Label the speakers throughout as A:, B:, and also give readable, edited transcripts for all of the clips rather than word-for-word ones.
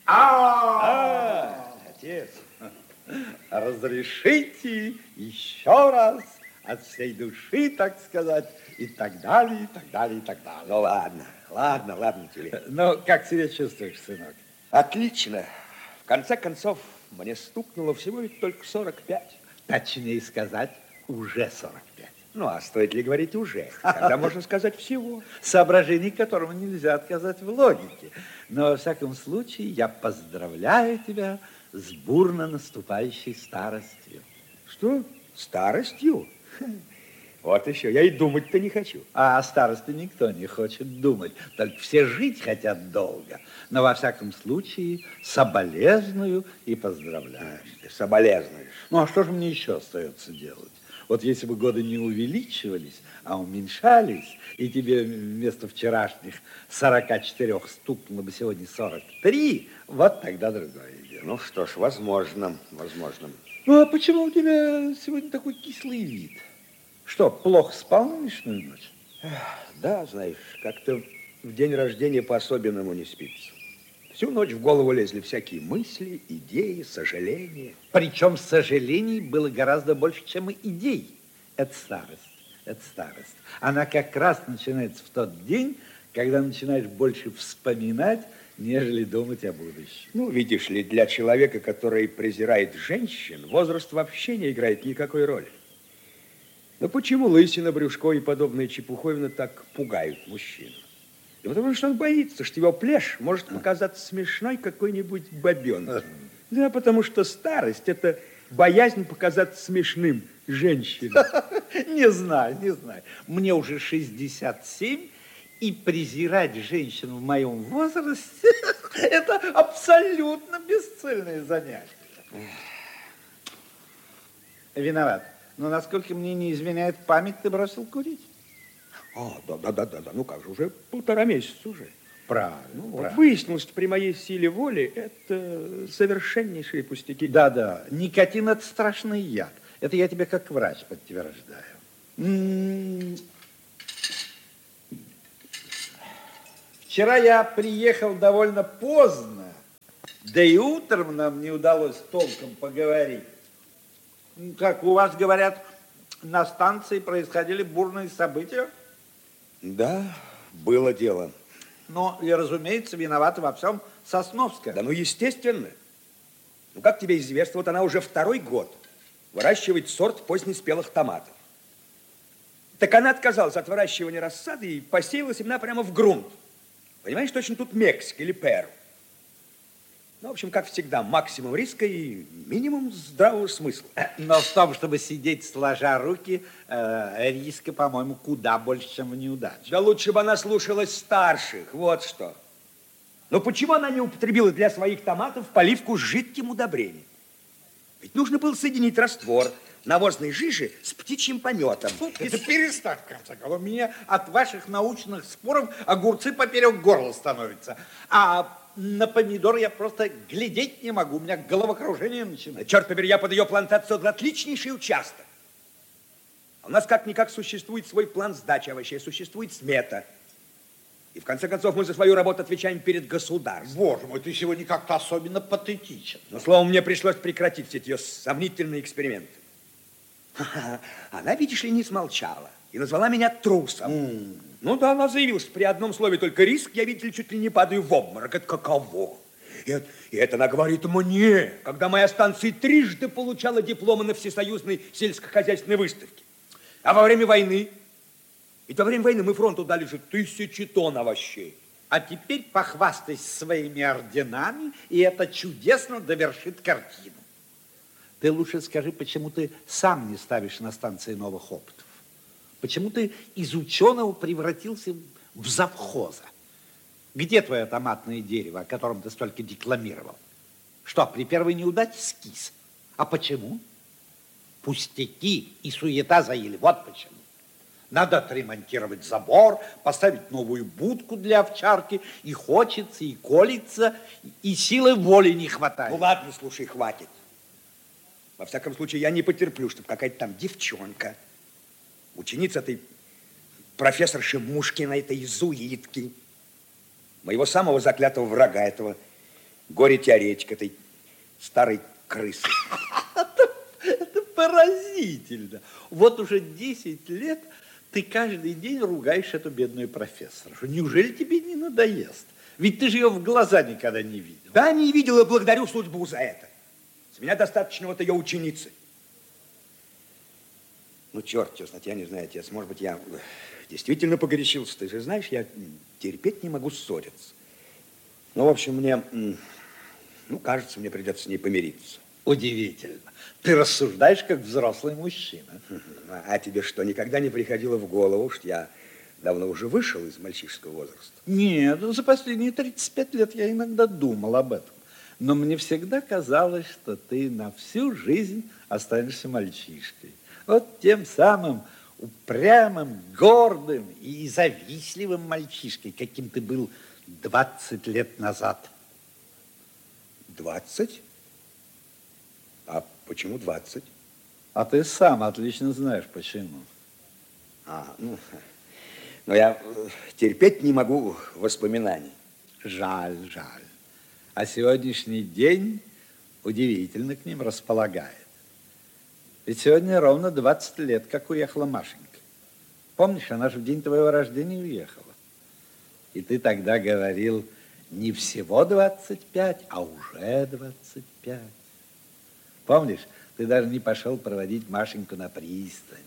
A: Отец, разрешите еще раз от всей души, так сказать, и так далее, и так далее, и так далее.
B: Ну, ладно тебе.
A: Ну, как себя чувствуешь, сынок?
B: Отлично. В конце концов, мне стукнуло всего ведь только 45.
A: Точнее сказать, уже 45.
B: Ну, а стоит ли говорить уже? Когда можно сказать всего?
A: Соображений, которому нельзя отказать в логике. Но, во всяком случае, я поздравляю тебя с бурно наступающей старостью.
B: Что? Старостью? Вот еще, я и думать-то не хочу.
A: А о старости никто не хочет думать, только все жить хотят долго. Но, во всяком случае, соболезную и поздравляю.
B: Ты соболезнуешь.
A: Ну, а что же мне еще остается делать? Вот если бы годы не увеличивались, а уменьшались, и тебе вместо вчерашних 44 стукнуло бы сегодня 43, вот тогда другое дело.
B: Ну что ж, возможно.
A: Ну, а почему у тебя сегодня такой кислый вид? Что, плохо спал нынешнюю ночь?
B: Да, знаешь, как-то в день рождения по-особенному не спится. Всю ночь в голову лезли всякие мысли, идеи, сожаления.
A: Причем сожалений было гораздо больше, чем и идей. Это старость. Она как раз начинается в тот день, когда начинаешь больше вспоминать, нежели думать о будущем.
B: Ну, видишь ли, для человека, который презирает женщин, возраст вообще не играет никакой роли. Но почему лысина, брюшко и подобные чепуховины так пугают мужчину? Да потому что он боится, что его плешь может показаться смешной какой-нибудь бабенке. Да, потому что старость – это боязнь показаться смешным женщине.
A: Не знаю. Мне уже 67, и презирать женщин в моем возрасте – это абсолютно бесцельное занятие. Виноват. Но, насколько мне не изменяет память, ты бросил курить.
B: Да. Ну как же, уже 1,5 месяца уже.
A: Правильно.
B: Вот выяснилось, что при моей силе воли это совершеннейшие пустяки.
A: Да. Никотин – это страшный яд. Это я тебе как врач подтверждаю. Вчера я приехал довольно поздно, да и утром нам не удалось толком поговорить. Как у вас говорят, на станции происходили бурные события?
B: Да, было дело.
A: Но, и, разумеется, виновата во всем Сосновская.
B: Да, ну, естественно. Ну, как тебе известно, вот она уже 2-й год выращивает сорт позднеспелых томатов. Так она отказалась от выращивания рассады и посеяла семена прямо в грунт. Понимаешь, точно тут Мексика или Перу. Ну, в общем, как всегда, максимум риска и минимум здравого смысла.
A: Но в том, чтобы сидеть сложа руки, риска, по-моему, куда больше, чем в неудаче.
B: Да лучше бы она слушалась старших, вот что. Но почему она не употребила для своих томатов поливку с жидким удобрением? Ведь нужно было соединить раствор навозной жижи с птичьим пометом.
A: Это перестань, в конце концов. У меня от ваших научных споров огурцы поперек горла становятся. А на помидор я просто глядеть не могу. У меня головокружение начинает.
B: Черт побери, я под ее плантацию отличнейший участок. А у нас как-никак существует свой план сдачи овощей, существует смета. И в конце концов мы за свою работу отвечаем перед государством.
A: Боже мой, ты сегодня как-то особенно патетичен.
B: Но, словом, мне пришлось прекратить все эти ее сомнительные эксперименты. Она, видишь ли, не смолчала и назвала меня трусом. Ну да, она заявила, что при одном слове только риск, я, видите ли, чуть ли не падаю в обморок. Это каково? И это она говорит мне, когда моя станция 3 получала дипломы на всесоюзной сельскохозяйственной выставке. А во время войны? Ведь во время войны мы фронту дали же 1000 тонн овощей.
A: А теперь похвастайся своими орденами, и это чудесно довершит картину. Ты лучше скажи, почему ты сам не ставишь на станции новых опытов? Почему ты из ученого превратился в завхоза? Где твое томатное дерево, о котором ты столько декламировал? Что, при первой неудаче скис? А почему? Пустяки и суета заели. Вот почему. Надо отремонтировать забор, поставить новую будку для овчарки. И хочется, и колется, и силы воли не хватает.
B: Ну ладно, слушай, хватит. Во всяком случае, я не потерплю, чтобы какая-то там девчонка, ученица этой профессорши Мушкиной, этой изуитки, моего самого заклятого врага, этого горе-теоретик этой старой крысы.
A: Это поразительно. Вот уже 10 лет ты каждый день ругаешь эту бедную профессоршу. Неужели тебе не надоест? Ведь ты же ее в глаза никогда не видел.
B: Да, не видел, и благодарю судьбу за это. С меня достаточно вот ее ученицы. Ну, черт ее знает, я не знаю, отец, может быть, я действительно погорячился. Ты же знаешь, я терпеть не могу ссориться. Ну, в общем, мне, кажется, мне придется с ней помириться.
A: Удивительно. Ты рассуждаешь, как взрослый мужчина.
B: А тебе что, никогда не приходило в голову, что я давно уже вышел из мальчишеского возраста?
A: Нет, за последние 35 лет я иногда думал об этом. Но мне всегда казалось, что ты на всю жизнь останешься мальчишкой. Вот тем самым упрямым, гордым и завистливым мальчишкой, каким ты был 20 лет назад.
B: 20? А почему 20?
A: А ты сам отлично знаешь, почему.
B: Но я терпеть не могу воспоминаний.
A: Жаль, жаль. А сегодняшний день удивительно к ним располагает. Ведь сегодня ровно 20 лет, как уехала Машенька. Помнишь, она же в день твоего рождения уехала. И ты тогда говорил, не всего 25, а уже 25. Помнишь, ты даже не пошел проводить Машеньку на пристань.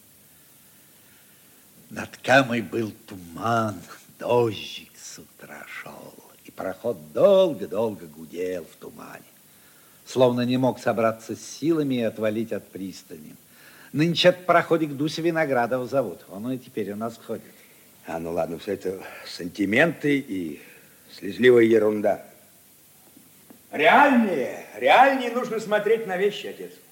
A: Над Камой был туман, дождик с утра шел. И пароход долго-долго гудел в тумане. Словно не мог собраться с силами и отвалить от пристани. Нынче этот пароходик Дуся Виноградова зовут. Он и теперь у нас ходит.
B: Ну ладно, все это сантименты и слезливая ерунда. Реальнее нужно смотреть на вещи, отец.